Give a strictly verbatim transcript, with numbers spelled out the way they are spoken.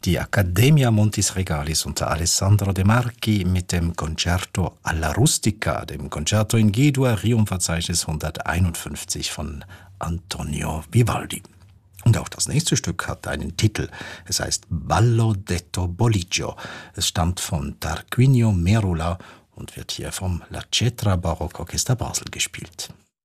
die Accademia Montis Regalis unter Alessandro De Marchi mit dem Concerto alla Rustica, dem Concerto in G-Dur, Rium-Verzeichnis hunderteinundfünfzig von Antonio Vivaldi. Und auch das nächste Stück hat einen Titel. Es heißt Ballo detto Boliggio. Es stammt von Tarquinio Merula und wird hier vom La Cetra Barockorchester Basel gespielt.